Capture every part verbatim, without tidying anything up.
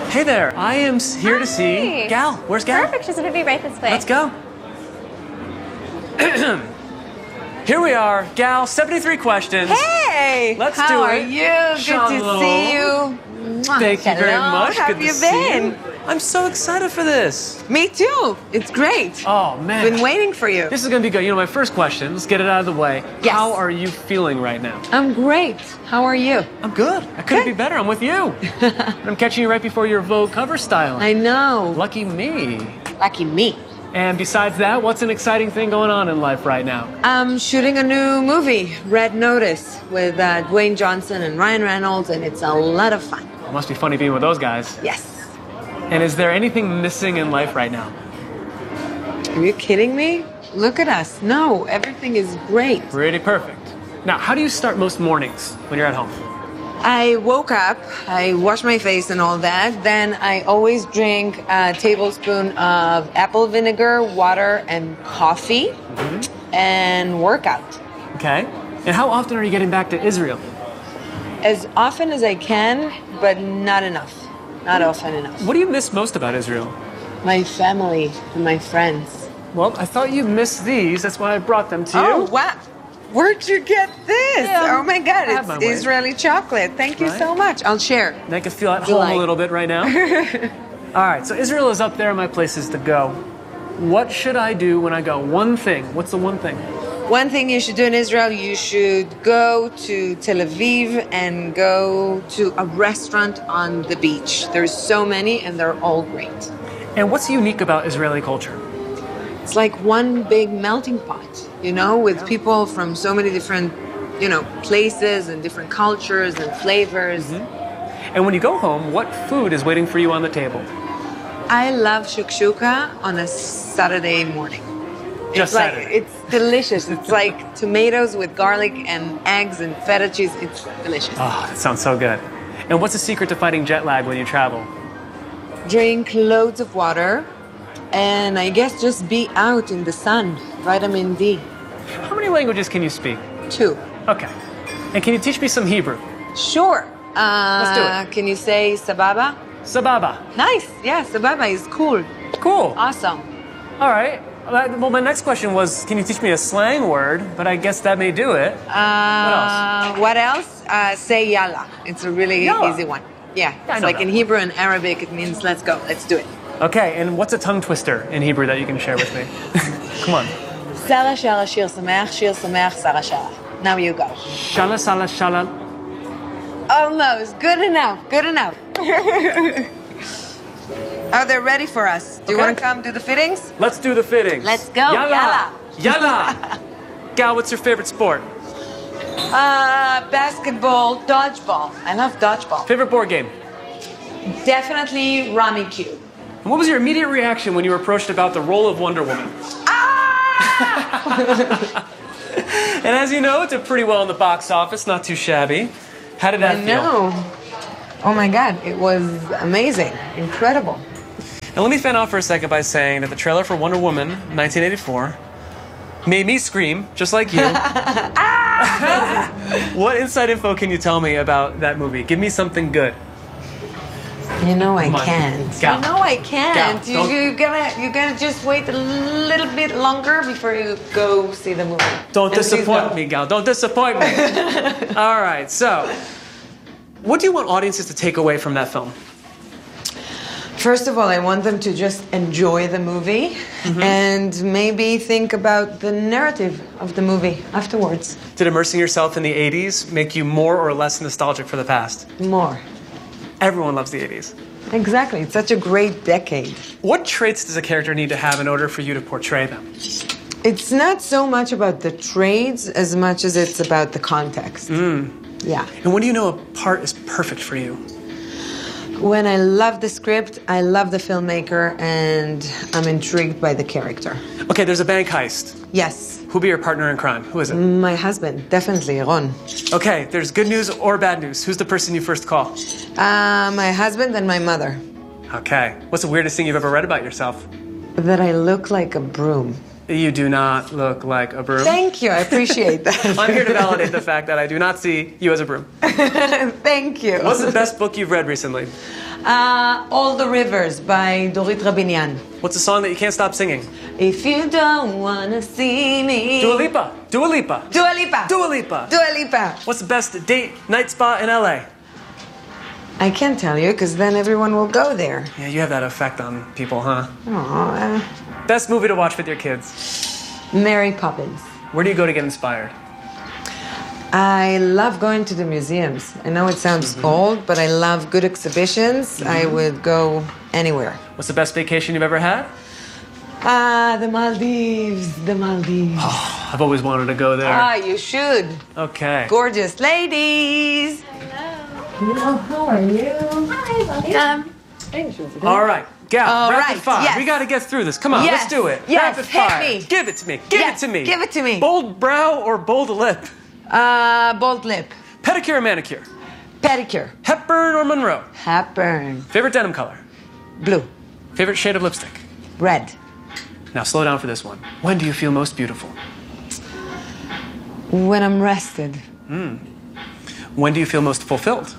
Hey there, I am s- here Hi. to see Gal. Where's Gal? Perfect, she's gonna be right this way. Let's go. Here we are, Gal, seventy-three questions. Hey! Let's How do are it. you? Good Shalom. to see you. Mwah. Thank you very Hello. much. How Good have to you see been? you. I'm so excited for this. Me too. It's great. Oh, man. Been waiting for you. This is going to be good. You know, my first question, let's get it out of the way. Yes. How are you feeling right now? I'm great. How are you? I'm good. I couldn't Good. be better. I'm with you. I'm catching you right before your Vogue cover styling. I know. Lucky me. Lucky me. And besides that, what's an exciting thing going on in life right now? I'm shooting a new movie, Red Notice, with uh, Dwayne Johnson and Ryan Reynolds, and it's a lot of fun. It must be funny being with those guys. Yes. And is there anything missing in life right now? Are you kidding me? Look at us. No, everything is great. Pretty perfect. Now, how do you start most mornings when you're at home? I woke up, I wash my face and all that. Then I always drink a tablespoon of apple vinegar, water, and coffee, Mm-hmm. and workout. Okay. And how often are you getting back to Israel? As often as I can, but not enough. Not often enough. What do you miss most about Israel? My family and my friends. Well, I thought you missed these. That's why I brought them to you. Oh, wow. Where'd you get this? Yeah, oh my God, I have my it's way. Israeli chocolate. Thank you Right. so much. I'll share. Make it feel at You home like. a little bit right now. All right, so Israel is up there in my places to go. What should I do when I go? One thing. What's the one thing? One thing you should do in Israel, you should go to Tel Aviv and go to a restaurant on the beach. There's so many and they're all great. And what's unique about Israeli culture? It's like one big melting pot, you know, with people from so many different, you know, places and different cultures and flavors. And when you go home, what food is waiting for you on the table? I love shakshuka on a Saturday morning. Just it's like Saturday. it's delicious. It's like tomatoes with garlic and eggs and feta cheese. It's delicious. Oh, that sounds so good. And what's the secret to fighting jet lag when you travel? Drink loads of water, and I guess just be out in the sun. Vitamin D. How many languages can you speak? Two. Okay. And can you teach me some Hebrew? Sure. Uh, Let's do it. Can you say sababa? Sababa. Nice. Yeah, sababa is cool. Cool. Awesome. All right. Well, my next question was, can you teach me a slang word? But I guess that may do it. Uh, what else? Uh, say yalla. It's a really Yalla. easy one. Yeah. I It's know like that in one. Hebrew and Arabic, it means let's go, let's do it. Okay, and what's a tongue twister in Hebrew that you can share with me? Come on. Sara shara shir sameach, shir sameach, Sara shara. Now you go. Shala, shala, shala. Almost. Good enough. Good enough. Oh, they're ready for us. Do you Okay. want to come do the fittings? Let's do the fittings. Let's go. Yalla. Yalla. Gal, what's your favorite sport? Uh, basketball, dodgeball. I love dodgeball. Favorite board game? Definitely Rummy Cube. And what was your immediate reaction when you were approached about the role of Wonder Woman? And as you know, it did pretty well in the box office, not too shabby. How did that I feel? know. Oh my God, it was amazing, incredible. Now let me fan out for a second by saying that the trailer for Wonder Woman nineteen eighty-four made me scream, just like you. What inside info can you tell me about that movie? Give me something good. You know I Come on. can't. Gal. You know I can't. Gal, you, don't- you gotta, you gotta just wait a little bit longer before you go see the movie. Don't And please disappoint go. me, Gal. Don't disappoint me. All right, so what do you want audiences to take away from that film? First of all, I want them to just enjoy the movie Mm-hmm. and maybe think about the narrative of the movie afterwards. Did immersing yourself in the eighties make you more or less nostalgic for the past? More. Everyone loves the eighties. Exactly. It's such a great decade. What traits does a character need to have in order for you to portray them? It's not so much about the trades as much as it's about the context. Mm. Yeah. And when do you know a part is perfect for you? When I love the script, I love the filmmaker, and I'm intrigued by the character. Okay, there's a bank heist. Yes. Who'll be your partner in crime? Who is it? My husband, definitely, Ron. Okay, there's good news or bad news. Who's the person you first call? Uh, my husband and my mother. Okay. What's the weirdest thing you've ever read about yourself? That I look like a broom. You do not look like a broom. Thank you. I appreciate that. I'm here to validate the fact that I do not see you as a broom. Thank you. What's the best book you've read recently? Uh, All the Rivers by Dorit Rabinian. What's a song that you can't stop singing? If you don't wanna see me. Dua Lipa. Dua Lipa. Dua Lipa. Dua Lipa. Dua Lipa. What's the best date night spot in L A? I can't tell you because then everyone will go there. Yeah, you have that effect on people, huh? Aww. Best movie to watch with your kids? Mary Poppins. Where do you go to get inspired? I love going to the museums. I know it sounds Mm-hmm. cold, but I love good exhibitions. Mm-hmm. I would go anywhere. What's the best vacation you've ever had? Ah, the Maldives, the Maldives. Oh, I've always wanted to go there. Ah, you should. Okay. Gorgeous ladies. Hello, how are you? Hi, welcome. All right. Gal, All rapid right, fire. yes. We got to get through this. Come on, Yes, let's do it. yes, rapid hit fire. me. Give it to me. Give Yes, it to me. give it to me. Bold brow or bold lip? Uh, bold lip. Pedicure or manicure? Pedicure. Hepburn or Monroe? Hepburn. Favorite denim color? Blue. Favorite shade of lipstick? Red. Now slow down for this one. When do you feel most beautiful? When I'm rested. When do you feel most fulfilled?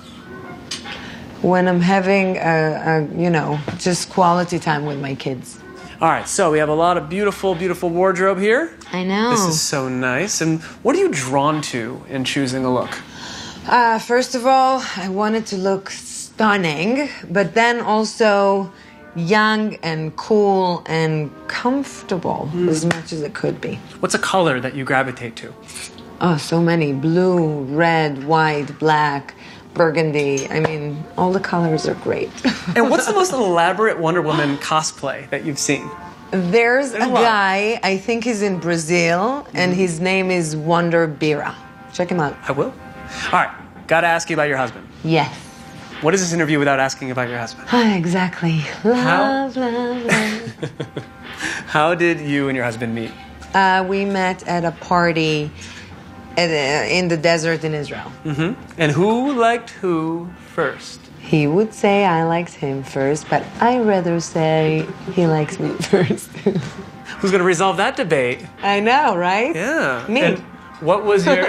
When I'm having a, a, you know, just quality time with my kids. All right, so we have a lot of beautiful, beautiful wardrobe here. I know. This is so nice. And what are you drawn to in choosing a look? Uh, first of all, I wanted to look stunning, but then also young and cool and comfortable as much as it could be. What's a color that you gravitate to? Oh, so many. Blue, red, white, black, burgundy. I mean, all the colors are great. And what's the most elaborate Wonder Woman cosplay that you've seen? There's, There's a a lot. guy, I think he's in Brazil, and his name is Wonder Bira. Check him out. I will. All right, gotta ask you about your husband. Yes. What is this interview without asking about your husband? Ah, exactly. How- Love, love, love. How did you and your husband meet? Uh, we met at a party at, uh, in the desert in Israel. And who liked who first? He would say I liked him first, but I rather say he likes me first. Who's gonna resolve that debate? I know, right? Yeah. Me. And what was your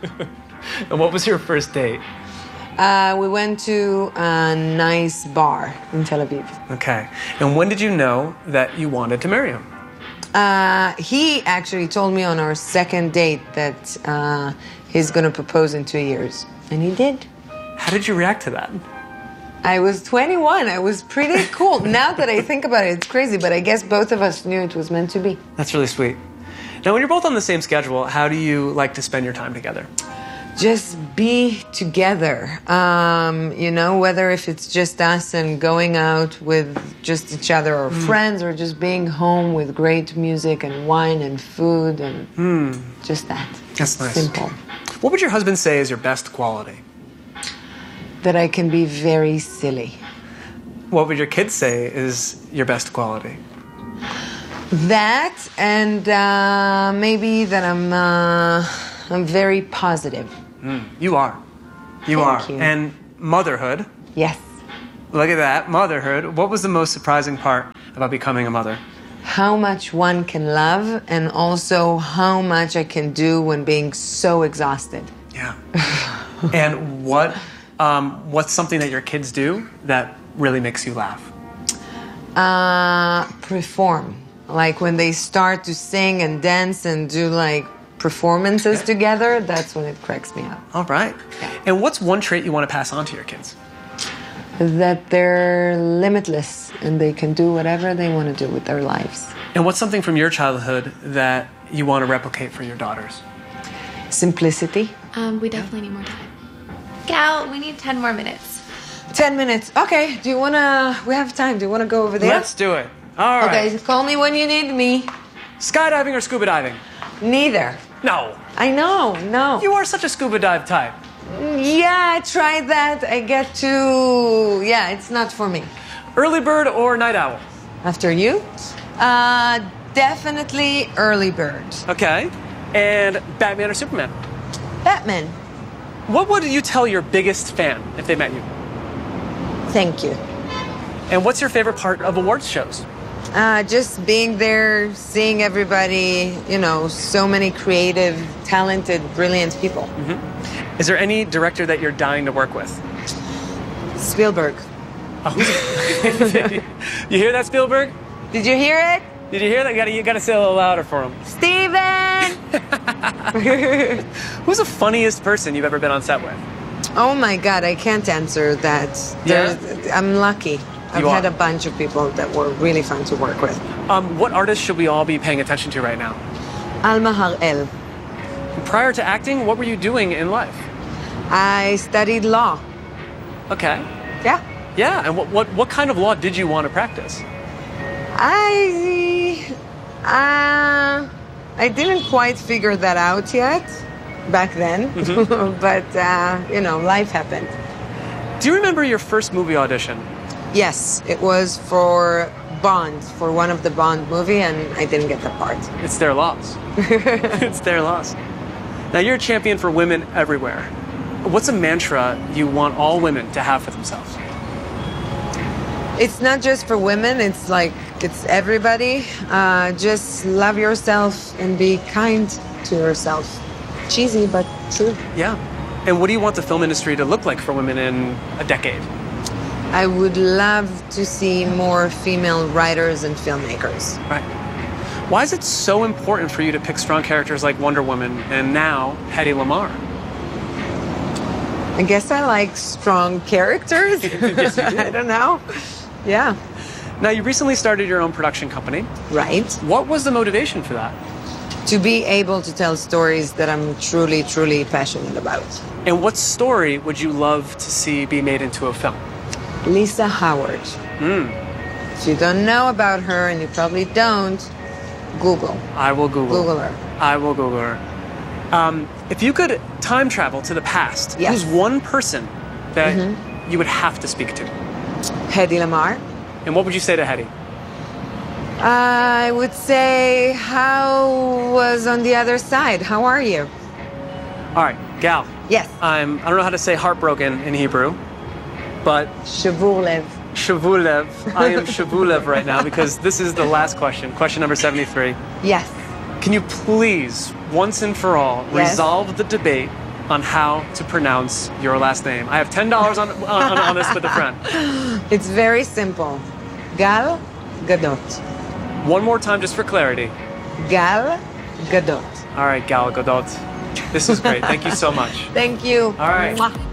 and what was your first date? Uh, we went to a nice bar in Tel Aviv. Okay. And when did you know that you wanted to marry him? Uh, he actually told me on our second date that uh, he's going to propose in two years. And he did. How did you react to that? I was twenty-one. I was pretty cool. Now that I think about it, it's crazy, but I guess both of us knew it was meant to be. That's really sweet. Now, when you're both on the same schedule, how do you like to spend your time together? Just be together. Um, you know, whether if it's just us and going out with just each other or friends, or just being home with great music and wine and food and just that. That's nice. Simple. What would your husband say is your best quality? That I can be very silly. What would your kids say is your best quality? That and uh, maybe that I'm uh, I'm very positive. You are. You Thank are. you. And motherhood. Yes. Look at that. Motherhood. What was the most surprising part about becoming a mother? How much one can love and also how much I can do when being so exhausted. Yeah. And what um, what's something that your kids do that really makes you laugh? Uh, perform. Like when they start to sing and dance and do like performances together, that's when it cracks me up. All right. And what's one trait you want to pass on to your kids? That they're limitless and they can do whatever they want to do with their lives. And what's something from your childhood that you want to replicate for your daughters? Simplicity. Um, we definitely need more time. Gal, we need ten more minutes. Ten minutes. Okay, do you want to, we have time. Do you want to go over there? Let's do it. All right. Okay, call me when you need me. Skydiving or scuba diving? Neither. No. I know, no. You are such a scuba dive type. Yeah, I tried that. I get to, yeah, it's not for me. Early bird or night owl? After you? Uh, definitely early bird. Okay. And Batman or Superman? Batman. What would you tell your biggest fan if they met you? Thank you. And what's your favorite part of awards shows? Uh, just being there, seeing everybody, you know, so many creative, talented, brilliant people. Mm-hmm. Is there any director that you're dying to work with? Spielberg. Oh, you hear that, Spielberg? Did you hear it? Did you hear that? You gotta, you gotta say it a little louder for him. Steven! Who's the funniest person you've ever been on set with? Oh my God, I can't answer that. Yeah? There's- I'm lucky. I've You had are. a bunch of people that were really fun to work with. Um, what artist should we all be paying attention to right now? Alma Har'el. Prior to acting, what were you doing in life? I studied law. Okay. Yeah. Yeah, and what, what, what kind of law did you want to practice? I uh, I didn't quite figure that out yet back then, Mm-hmm. but uh, you know, life happened. Do you remember your first movie audition? Yes, it was for Bond, for one of the Bond movie, and I didn't get the part. It's their loss. It's their loss. Now, you're a champion for women everywhere. What's a mantra you want all women to have for themselves? It's not just for women, it's like, it's everybody. Uh, just love yourself and be kind to yourself. Cheesy, but true. Yeah. And what do you want the film industry to look like for women in a decade? I would love to see more female writers and filmmakers. Right. Why is it so important for you to pick strong characters like Wonder Woman and now Hedy Lamarr? I guess I like strong characters. Yes, you do. I don't know. Yeah. Now, you recently started your own production company. Right. What was the motivation for that? To be able to tell stories that I'm truly, truly passionate about. And what story would you love to see be made into a film? Lisa Howard. Mm. If you don't know about her, and you probably don't, Google. I will Google. Google her. I will Google her. Um, if you could time travel to the past, Yes. who's one person that Mm-hmm. you would have to speak to? Hedy Lamarr. And what would you say to Hedy? I would say, how was on the other side? How are you? All right, Gal. Yes. I'm, I don't know how to say heartbroken in Hebrew, but Shavur Lev. Shavulev. I am Shavulev right now because this is the last question, question number seventy-three. Yes. Can you please, once and for all, Yes. resolve the debate on how to pronounce your last name? I have ten dollars on, on, on this with a friend. It's very simple. Gal Gadot. One more time just for clarity. Gal Gadot. All right, Gal Gadot. This is great. Thank you so much. Thank you. All right. Mwah.